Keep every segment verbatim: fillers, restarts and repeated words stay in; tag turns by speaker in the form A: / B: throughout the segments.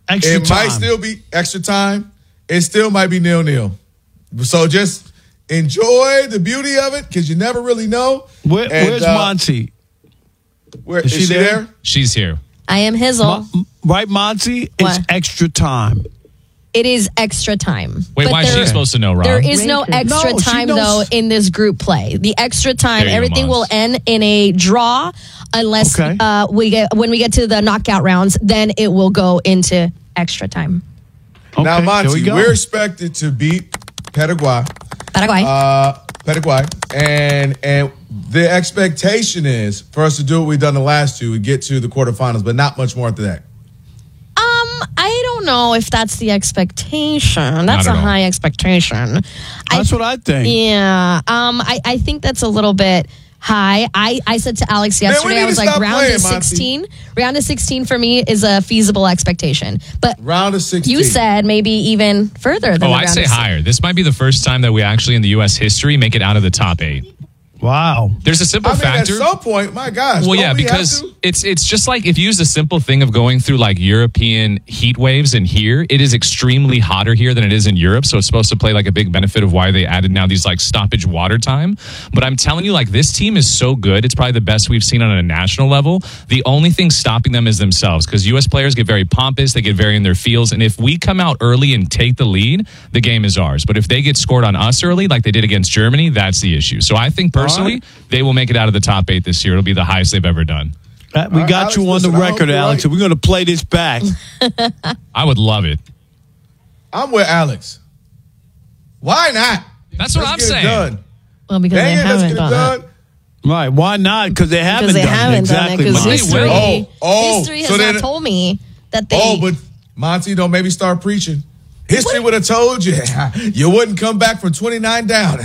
A: Extra
B: it
A: time.
B: might still be extra time. It still might be nil-nil. So just enjoy the beauty of it because you never really know.
A: Where,
B: And,
A: where's
B: uh,
A: Monty?
B: Where,
A: Is
B: is,
A: she
B: she
A: there?
B: there?
C: She's here.
D: I am Hizzle.
A: Mo- right, Monty?
D: What?
A: It's extra time.
D: It is extra time.
C: Wait,
D: But
C: why is
D: there-
C: she supposed to know, Rob?
D: There is no extra
A: No, she
D: time,
A: knows-
D: though, in this group play. The extra time,
C: There you go,
D: everything
C: Mons.
D: will end in a draw unless
A: Okay.
D: uh, we get when we get to the knockout rounds, then it will go into extra time.
A: Okay,
B: Now,
A: here
B: Monty,
A: we go.
B: we're expected to beat Paraguay.
D: Paraguay.
B: Uh, Paraguay. And and the expectation is for us to do what we've done the last two, we get to the quarterfinals, but not much more after that.
D: um, I don't know if that's the expectation. That's
C: Not
D: a
C: at all.
D: high expectation.
A: That's what I think.
D: Yeah. Um, I, I think that's a little bit high. I, I said to Alex
B: we
D: yesterday,
B: need
D: I
B: to
D: was like,
B: stop
D: round
B: playing,
D: of
B: Monty.
D: sixteen. Round of sixteen for me is a feasible expectation. But
B: Round of sixteen.
D: you said maybe even further than
C: Oh,
D: the
C: I
D: round
C: say
D: of six-
C: higher. This might be the first time that we actually in the U S history make it out of the top eight.
A: Wow.
C: There's a simple
B: I mean,
C: factor.
B: at some point, my gosh.
C: Well,
B: don't
C: yeah,
B: we have
C: because
B: to?
C: it's it's just like if you use the simple thing of going through like European heat waves in here, it is extremely hotter here than it is in Europe. So it's supposed to play like a big benefit of why they added now these like stoppage water time. But I'm telling you, like this team is so good. It's probably the best we've seen on a national level. The only thing stopping them is themselves because U S players get very pompous. They get very in their feels. And if we come out early and take the lead, the game is ours. But if they get scored on us early, like they did against Germany, that's the issue. So I think personally,
A: right.
C: they will make it out of the top eight this year. It'll be the highest they've ever done.
A: Uh, we
B: right,
A: got
B: Alex,
A: you on
B: listen,
A: the
B: I hope
A: record,
B: you're
A: Alex,
B: right.
A: and we're going to play this back.
C: I would love it.
B: I'm with Alex. Why not?
C: That's what
B: Let's
C: I'm
B: get it
C: saying.
B: done.
D: Well, because
B: Dang
D: they
B: it, let's
D: haven't
B: get it
D: done
B: done.
D: that.
A: Right. Why not? Because they haven't
D: Because they
A: done
D: haven't
A: it. Exactly.
D: done it. Because
C: Monty
D: history,
C: will.
B: Oh, oh,
D: history has
B: so
D: not
B: then-
D: told me that they.
B: Oh, but Monty, don't maybe start preaching. History would have told you you wouldn't come back from twenty-nine down in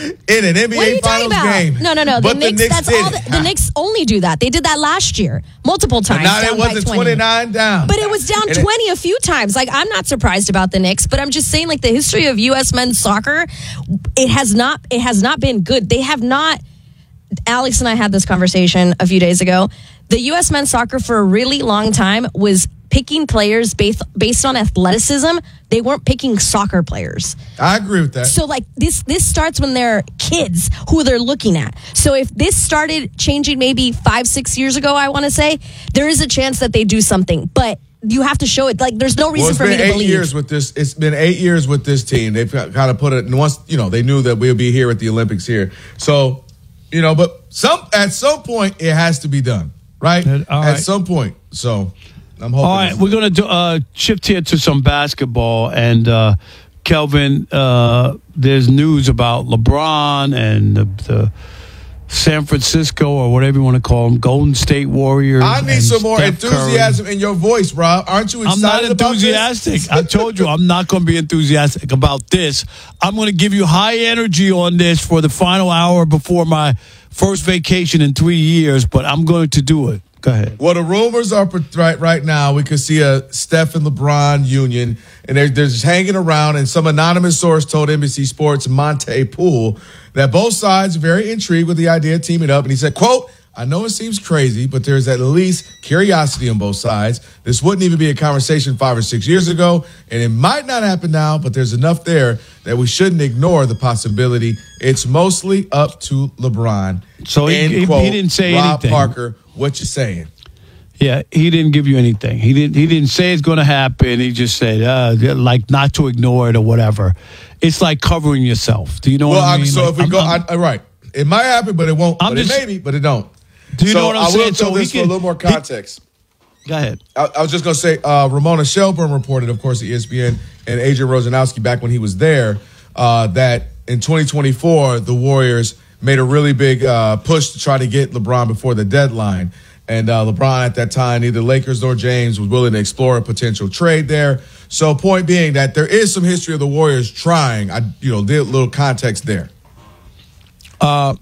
B: an N B A
D: what are you talking
B: Finals
D: about?
B: game.
D: No, no, no.
B: But
D: The Knicks.
B: Knicks
D: That's
B: did
D: all.
B: it.
D: The, the Knicks only do that. They did that last year, multiple times.
B: Now
D: down
B: it wasn't
D: by twenty.
B: twenty-nine down.
D: But it was down
B: And it-
D: twenty a few times. Like, I'm not surprised about the Knicks, but I'm just saying, like, the history of U S men's soccer, it has not, it has not been good. They have not. Alex and I had this conversation a few days ago. The U S men's soccer for a really long time was picking players based based on athleticism. They weren't picking soccer players.
B: I agree with that.
D: So like this this starts when they're kids who they're looking at. So if this started changing maybe five, six years ago, I want to say, there is a chance that they do something. But you have to show it. Like there's no
B: Well,
D: reason
B: it's
D: for me
B: been
D: to
B: eight
D: believe.
B: years with this. It's been eight years with this team. They've kind of put it. And once you know, they knew that we'll be here at the Olympics here. So, you know, but some at some point it has to be done, right?
A: Good. All
B: At
A: right.
B: some point. So, I'm hoping.
A: All right, we're going to uh, shift here to some basketball. And, uh, Kelvin, uh, there's news about LeBron and the, the San Francisco, or whatever you want to call them, Golden State Warriors.
B: I need
A: and
B: some more
A: Steph
B: enthusiasm in your voice, Rob. Aren't you
A: Curry. I'm
B: excited
A: not
B: about this?
A: enthusiastic. I told you I'm not going to be enthusiastic about this. I'm going to give you high energy on this for the final hour before my first vacation in three years, but I'm going to do it. Go ahead.
B: Well, the rumors are right right now. We could see a Steph and LeBron union, and they're, they're just hanging around. And some anonymous source told N B C Sports Monte Poole that both sides are very intrigued with the idea of teaming up. And he said, "quote I know it seems crazy, but there's at least curiosity on both sides. This wouldn't even be a conversation five or six years ago, and it might not happen now, but there's enough there that we shouldn't ignore the possibility. It's mostly up to LeBron."
A: So he-
B: End
A: he- he
B: quote.
A: didn't say
B: Rob
A: anything.
B: Parker, what you saying?
A: Yeah, he didn't give you anything. He didn't. He didn't say it's going to happen. He just said, uh, like, not to ignore it or whatever. It's like covering yourself. Do you know
B: Well,
A: what I
B: I'm,
A: mean?
B: so
A: Like,
B: if we
A: I'm-
B: go,
A: I'm-
B: I, I, right, it might happen, but it won't.
A: I'm
B: but
A: just-
B: it may be, but it don't.
A: Do you
B: so
A: know what I'm
B: I will
A: saying?
B: throw
A: So he
B: this for a
A: can-
B: little more
A: he-
B: context.
A: Go ahead.
B: I, I was just going to say, uh, Ramona Shelburne reported, of course, at E S P N, and Adrian Wojnarowski back when he was there, uh, that in twenty twenty-four, the Warriors made a really big uh, push to try to get LeBron before the deadline. And uh, LeBron at that time, neither Lakers nor James was willing to explore a potential trade there. So point being that there is some history of the Warriors trying. I, you know, did a little context there.
A: Uh,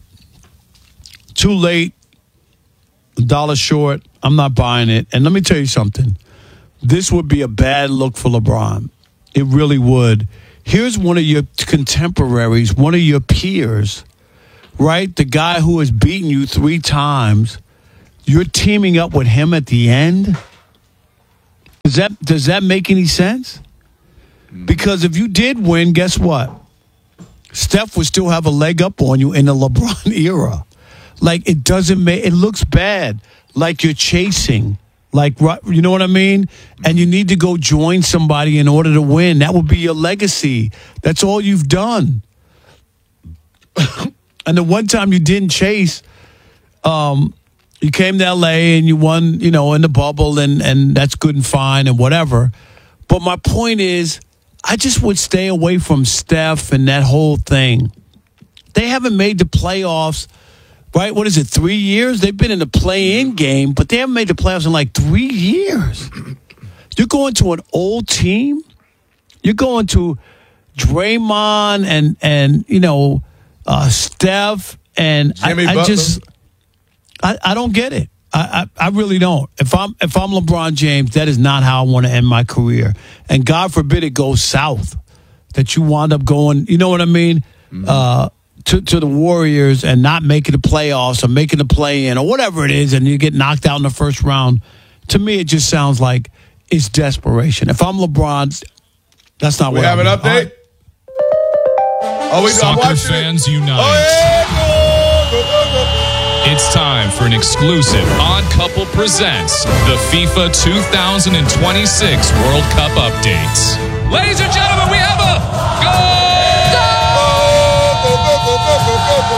A: too late. A dollar short. I'm not buying it. And let me tell you something. This would be a bad look for LeBron. It really would. Here's one of your contemporaries, one of your peers, right? The guy who has beaten you three times. You're teaming up with him at the end. Does that does that make any sense? Because if you did win, guess what? Steph would still have a leg up on you in the LeBron era. Like, it doesn't make, it looks bad. Like you're chasing. Like, you know what I mean? And you need to go join somebody in order to win. That would be your legacy. That's all you've done. And the one time you didn't chase, um, you came to L A and you won, you know, in the bubble, and, and that's good and fine and whatever. But my point is, I just would stay away from Steph and that whole thing. They haven't made the playoffs, right? What is it, three years? They've been in the play-in game, but they haven't made the playoffs in like three years. You're going to an old team. You're going to Draymond and, and you know, uh, Steph. And I, I just, I, I don't get it. I, I, I really don't. If I'm if I'm LeBron James, that is not how I want to end my career. And God forbid it goes south, that you wind up going, you know what I mean, mm-hmm. uh, to to the Warriors and not making the playoffs or making the play-in or whatever it is, and you get knocked out in the first round. To me, it just sounds like it's desperation. If I'm LeBron, that's not
B: we
A: what
B: have
A: I'm
B: an update.
A: Right.
B: Oh, we
C: Soccer fans unite.
B: Oh, yeah. Go, go, go, go.
C: It's time for an exclusive Odd Couple Presents the FIFA two thousand twenty-six World Cup updates. Ladies and gentlemen, we have a goal!
B: Go, go, go, go, go, go, go,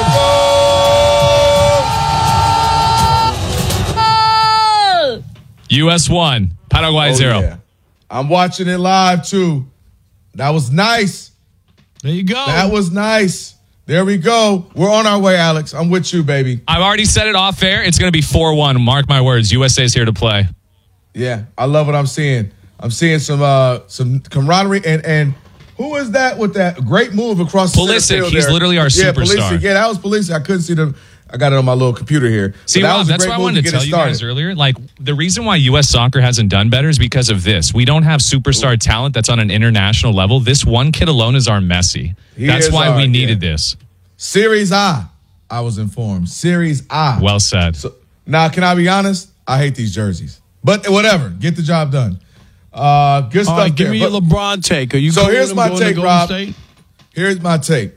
B: go, go.
C: U S one, Paraguay
B: Oh,
C: zero.
B: yeah. I'm watching it live, too. That was nice.
A: There you go.
B: That was nice. There we go. We're on our way, Alex. I'm with you, baby.
C: I've already said it off air. It's going to be four one. Mark my words. U S A is here to play.
B: Yeah, I love what I'm seeing. I'm seeing some uh, some camaraderie. And and who is that with that great move across the
C: Pulisic.
B: center field
C: He's
B: there?
C: literally our
B: yeah,
C: superstar.
B: Pulisic. Yeah, that was Pulisic. I couldn't see them. I got it on my little computer here.
C: See,
B: that
C: Rob,
B: was a
C: that's
B: great
C: why I
B: move
C: wanted to
B: get
C: tell
B: it
C: you
B: started.
C: guys earlier. Like, the reason why U S soccer hasn't done better is because of this. We don't have superstar talent that's on an international level. This one kid alone is our Messi.
B: He
C: That's
B: is
C: why
B: our-
C: we needed
B: yeah.
C: this.
B: Series A, I was informed. Series A.
C: Well said.
B: So, now, can I be honest? I hate these jerseys. But whatever. Get the job done. Uh, good
A: All
B: stuff
A: right, give
B: there.
A: me
B: But
A: your LeBron take. Are you
B: So
A: cool
B: here's
A: with him
B: my
A: going to
B: take,
A: Golden
B: Rob.
A: State?
B: Here's my take.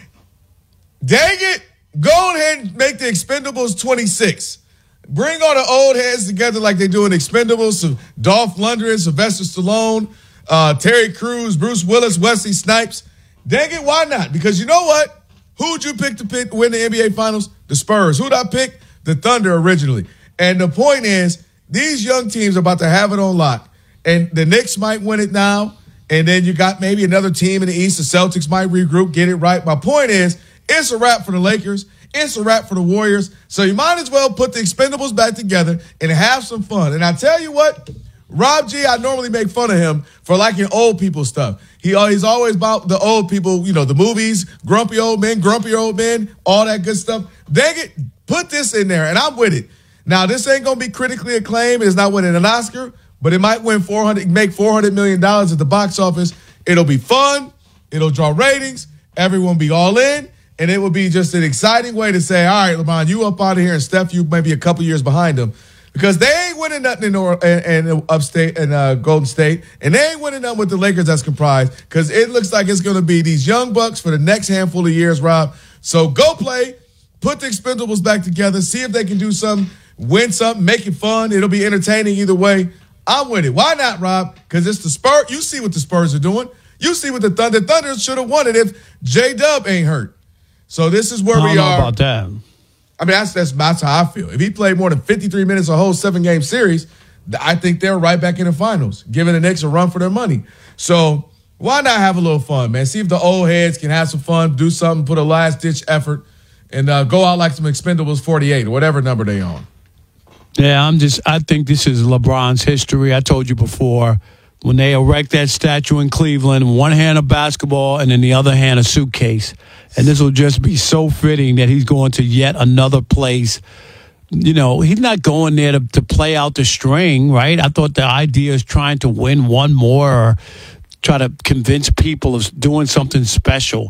B: Dang it. Go ahead and make the Expendables twenty-six. Bring all the old heads together like they do in Expendables. So Dolph Lundgren, Sylvester Stallone, uh, Terry Crews, Bruce Willis, Wesley Snipes. Dang it, why not? Because you know what? Who'd you pick to pick to win the N B A Finals? The Spurs. Who'd I pick? The Thunder originally. And the point is, these young teams are about to have it on lock. And the Knicks might win it now. And then you got maybe another team in the East. The Celtics might regroup, get it right. My point is, it's a wrap for the Lakers. It's a wrap for the Warriors. So you might as well put the Expendables back together and have some fun. And I tell you what, Rob G, I normally make fun of him for liking old people stuff. He He's always about the old people, you know, the movies, grumpy old men, grumpy old men, all that good stuff. Dang it, put this in there, and I'm with it. Now, this ain't going to be critically acclaimed. It's not winning an Oscar, but it might win four hundred, make four hundred million dollars at the box office. It'll be fun. It'll draw ratings. Everyone will be all in. And it would be just an exciting way to say, all right, LeBron, you up out of here, and Steph, you maybe a couple years behind them. Because they ain't winning nothing in, or, in, in upstate and uh, Golden State, and they ain't winning nothing with the Lakers that's comprised. Because it looks like it's going to be these young bucks for the next handful of years, Rob. So go play, put the Expendables back together, see if they can do something, win something, make it fun. It'll be entertaining either way. I'm with it. Why not, Rob? Because it's the Spurs. You see what the Spurs are doing. You see what the Thunder. Thunder should have won it if J-Dub ain't hurt. So this is where
A: I don't
B: we
A: know
B: are.
A: about that.
B: I mean, that's, that's that's how I feel. If he played more than fifty-three minutes a whole seven-game series, I think they're right back in the finals, giving the Knicks a run for their money. So why not have a little fun, man? See if the old heads can have some fun, do something, put a last-ditch effort, and uh, go out like some Expendables forty-eight or whatever number they on.
A: Yeah, I'm just, I think this is LeBron's history. I told you before, when they erect that statue in Cleveland, one hand a basketball and in the other hand a suitcase. And this will just be so fitting that he's going to yet another place. You know, he's not going there to, to play out the string, right? I thought the idea is trying to win one more or try to convince people of doing something special.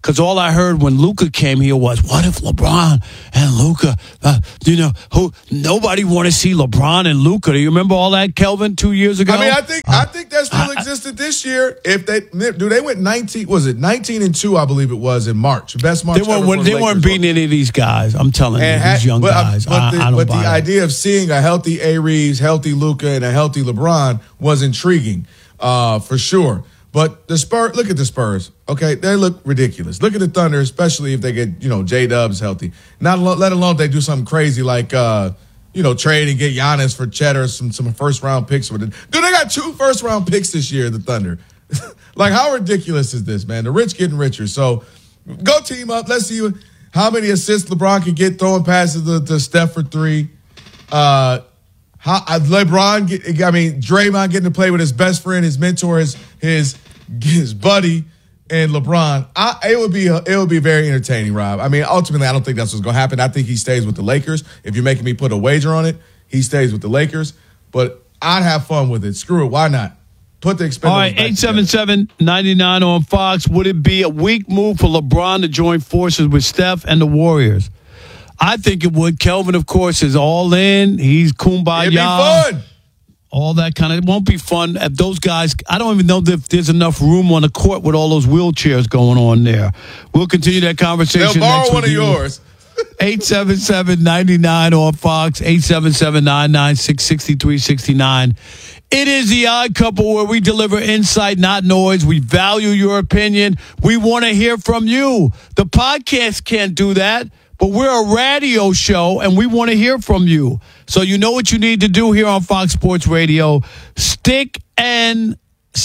A: because all I heard when Luka came here was, what if LeBron and Luka, uh, you know, who nobody want to see LeBron and Luka. Do you remember all that, Kelvin, two years ago?
B: I mean, I think uh, I think that still existed this year. If they do, they went nineteen. Was it nineteen and two? I believe it was in March. Best March.
A: They weren't. Ever they weren't beating any of these guys. I'm telling and you, had, these young
B: but,
A: guys.
B: But
A: I,
B: the,
A: I don't
B: but
A: buy
B: the
A: it.
B: idea of seeing a healthy A. Reeves, healthy Luka, and a healthy LeBron was intriguing, uh, for sure. But the Spurs, look at the Spurs. Okay, they look ridiculous. Look at the Thunder, especially if they get, you know, J-Dubs healthy. Not let alone if they do something crazy like, uh, you know, trade and get Giannis for Cheddar, some some first round picks with it. Dude, they got two first round picks this year. The Thunder. Like, how ridiculous is this, man? The rich getting richer. So go team up. Let's see how many assists LeBron can get throwing passes to, to Steph for three. Uh, how LeBron, get, I mean, Draymond getting to play with his best friend, his mentor, his his his buddy, and LeBron. I, it would be it would be very entertaining, Rob. I mean, ultimately, I don't think that's what's going to happen. I think he stays with the Lakers. If you're making me put a wager on it, he stays with the Lakers. But I'd have fun with it. Screw it. Why not? Put the expendables.
A: All right, eight seven seven, nine nine on Fox. Would it be a weak move for LeBron to join forces with Steph and the Warriors? I think it would. Kelvin, of course, is all in. He's kumbaya.
B: It'd be fun.
A: All that kind of. It won't be fun if those guys. I don't even know if there's enough room on the court with all those wheelchairs going on there. We'll continue that conversation.
B: They'll borrow
A: next
B: one of
A: you.
B: yours.
A: eight seven seven, nine nine on Fox. eight seven seven, nine nine six, six three six nine. It is the Odd Couple, where we deliver insight, not noise. We value your opinion. We want to hear from you. The podcast can't do that, but we're a radio show, and we want to hear from you. So you know what you need to do here on Fox Sports Radio. Stick and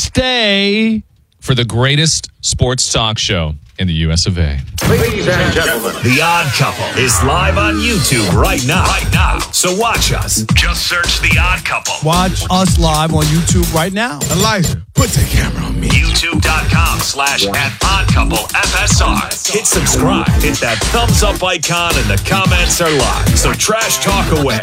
A: stay
C: for the greatest sports talk show in the U S of A.
E: Ladies and gentlemen, The Odd Couple is live on YouTube right now. Right now. So watch us. Just search The Odd Couple.
A: Watch us live on YouTube right now.
B: Elijah, put the camera on me.
E: YouTube.com slash at Odd Couple FSR. Hit subscribe. Hit that thumbs up icon, and the comments are live. So trash talk away.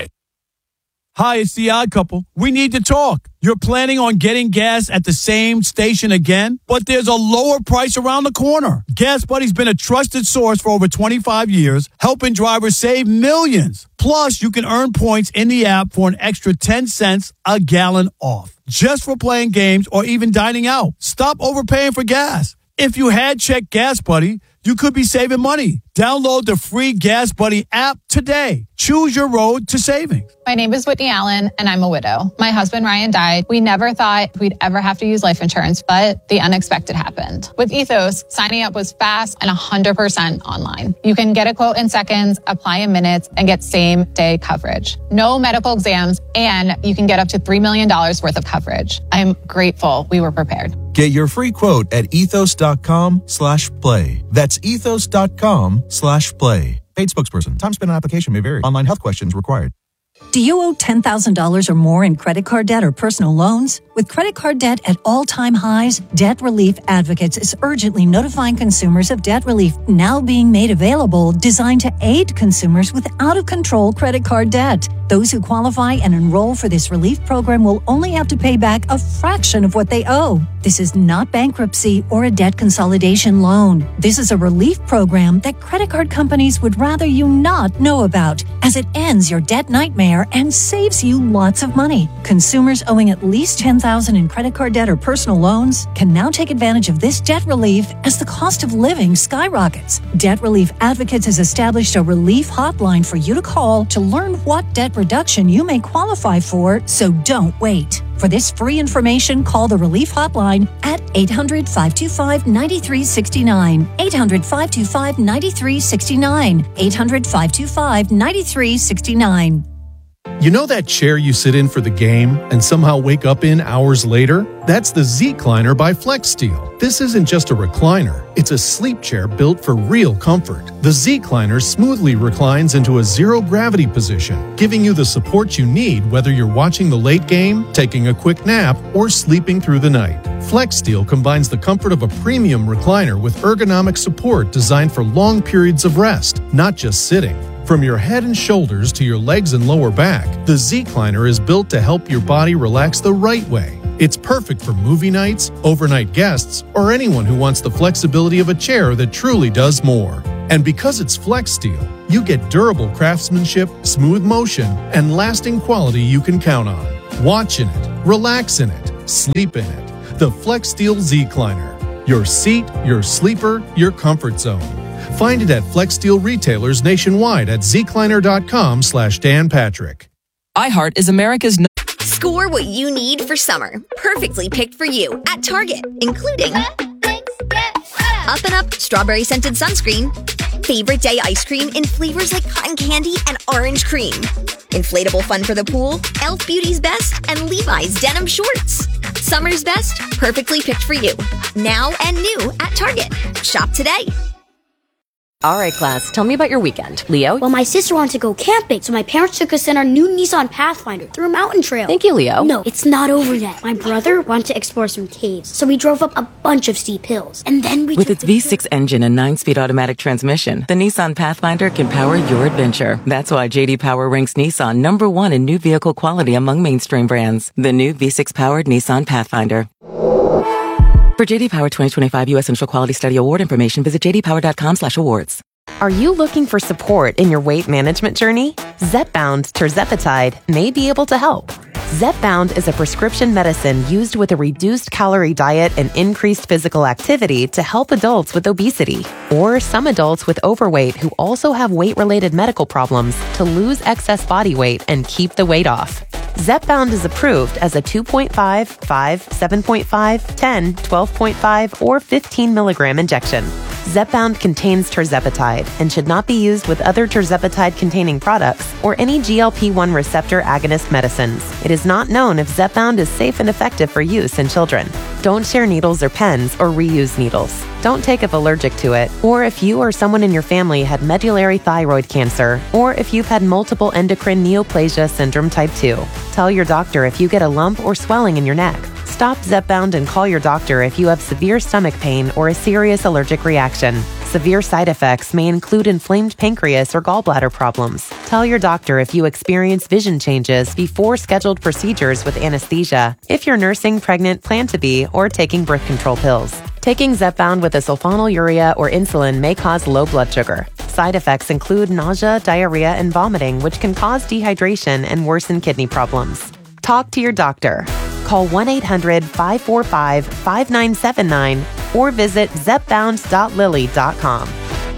A: Hi, it's The Odd Couple. We need to talk. You're planning on getting gas at the same station again, but there's a lower price around the corner. Gas Buddy's been a trusted source for over twenty-five years, helping drivers save millions. Plus, you can earn points in the app for an extra ten cents a gallon off, just for playing games or even dining out. Stop overpaying for gas. If you had checked Gas Buddy, you could be saving money. Download the free Gas Buddy app today. Choose your road to savings.
F: My name is Whitney Allen, and I'm a widow. My husband, Ryan, died. We never thought we'd ever have to use life insurance, but the unexpected happened. With Ethos, signing up was fast and one hundred percent online. You can get a quote in seconds, apply in minutes, and get same-day coverage. No medical exams, and you can get up to three million dollars worth of coverage. I'm grateful we were prepared.
G: Get your free quote at ethos.com slash play. That's ethos.com slash play. Paid spokesperson. Time spent on application may vary. Online health questions required.
H: Do you owe ten thousand dollars or more in credit card debt or personal loans? With credit card debt at all-time highs, Debt Relief Advocates is urgently notifying consumers of debt relief now being made available, designed to aid consumers with out-of-control credit card debt. Those who qualify and enroll for this relief program will only have to pay back a fraction of what they owe. This is not bankruptcy or a debt consolidation loan. This is a relief program that credit card companies would rather you not know about, as it ends your debt nightmare and saves you lots of money. Consumers owing at least ten thousand dollars in credit card debt or personal loans can now take advantage of this debt relief as the cost of living skyrockets. Debt Relief Advocates has established a relief hotline for you to call to learn what debt reduction you may qualify for, so don't wait. For this free information, call the Relief Hotline at eight hundred, five two five, nine three six nine, eight hundred, five two five, nine three six nine, eight hundred, five two five, nine three six nine.
I: You know that chair you sit in for the game and somehow wake up in hours later? That's the Z-Cliner by FlexSteel. This isn't just a recliner. It's a sleep chair built for real comfort. The Z-Cliner smoothly reclines into a zero-gravity position, giving you the support you need whether you're watching the late game, taking a quick nap, or sleeping through the night. FlexSteel combines the comfort of a premium recliner with ergonomic support designed for long periods of rest, not just sitting. From your head and shoulders to your legs and lower back, the Z-Cliner is built to help your body relax the right way. It's perfect for movie nights, overnight guests, or anyone who wants the flexibility of a chair that truly does more. And because it's Flex Steel, you get durable craftsmanship, smooth motion, and lasting quality you can count on. Watch in it, relax in it, sleep in it. The Flex Steel Z-Cliner. Your seat, your sleeper, your comfort zone. Find it at Flex Steel retailers nationwide at zcliner.com slash Dan Patrick.
J: iHeart is America's... No-
K: Score what you need for summer. Perfectly picked for you at Target, including Up and Up Strawberry Scented Sunscreen, Favorite Day Ice Cream in flavors like cotton candy and orange cream, Inflatable Fun for the Pool, e l f Beauty's Best, and Levi's Denim Shorts. Summer's best, perfectly picked for you. Now and new at Target. Shop today.
L: All right, class, tell me about your weekend. Leo?
M: Well, my sister wanted to go camping, so my parents took us in our new Nissan Pathfinder through a mountain trail.
L: Thank you, Leo.
M: No, it's not over yet. My brother wanted to explore some caves, so we drove up a bunch of steep hills. And then we
L: With its V six engine and nine-speed automatic transmission, the Nissan Pathfinder can power your adventure. That's why J D Power ranks Nissan number one in new vehicle quality among mainstream brands. The new V six-powered Nissan Pathfinder. For J D Power twenty twenty-five U S Central Quality Study Award information, visit jdpower.com slash awards.
N: Are you looking for support in your weight management journey? Zepbound Tirzepatide may be able to help. Zepbound is a prescription medicine used with a reduced calorie diet and increased physical activity to help adults with obesity or some adults with overweight who also have weight-related medical problems to lose excess body weight and keep the weight off. Zepbound is approved as a two point five, five, seven point five, ten, twelve point five, or fifteen milligram injection. Zepbound contains tirzepatide and should not be used with other tirzepatide-containing products or any G L P one receptor agonist medicines. It is not known if Zepbound is safe and effective for use in children. Don't share needles or pens or reuse needles. Don't take if allergic to it, or if you or someone in your family had medullary thyroid cancer, or if you've had multiple endocrine neoplasia syndrome type two. Tell your doctor if you get a lump or swelling in your neck. Stop Zepbound and call your doctor if you have severe stomach pain or a serious allergic reaction. Severe side effects may include inflamed pancreas or gallbladder problems. Tell your doctor if you experience vision changes before scheduled procedures with anesthesia, if you're nursing, pregnant, plan to be, or taking birth control pills. Taking Zepbound with a sulfonylurea or insulin may cause low blood sugar. Side effects include nausea, diarrhea, and vomiting, which can cause dehydration and worsen kidney problems. Talk to your doctor. Call one eight hundred, five four five, five nine seven nine or visit zepbound dot lilly dot com.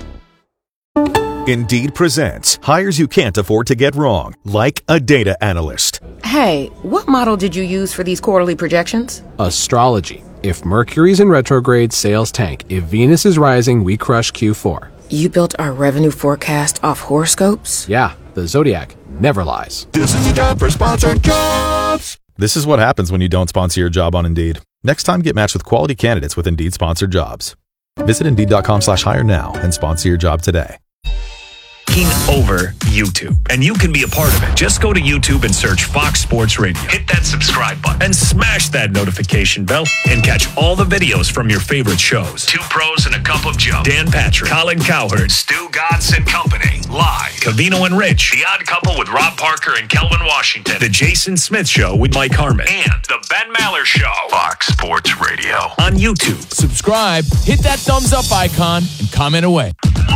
O: Indeed presents hires you can't afford to get wrong, like a data analyst.
P: Hey, what model did you use for these quarterly projections?
Q: Astrology. If Mercury's in retrograde, sales tank. If Venus is rising, we crush Q four.
P: You built our revenue forecast off horoscopes?
Q: Yeah, the Zodiac never lies.
R: This is the job for sponsored jobs.
S: This is what happens when you don't sponsor your job on Indeed. Next time, get matched with quality candidates with Indeed sponsored jobs. Visit Indeed.com slash hire now and sponsor your job today.
E: Over YouTube, and you can be a part of it. Just go to YouTube and search Fox Sports Radio. Hit that subscribe button and smash that notification bell and catch all the videos from your favorite shows. Two Pros and a Cup of Joe. Dan Patrick, Colin Cowherd, Stu Godson and Company. Live. Cavino and Rich. The Odd Couple with Rob Parker and Kelvin Washington. The Jason Smith Show with Mike Harmon. And The Ben Maller Show. Fox Sports Radio. On YouTube.
T: Subscribe, hit that thumbs up icon, and comment away.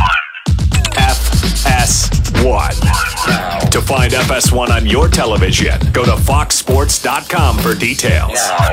E: F S one. To find F S one on your television, go to fox sports dot com for details.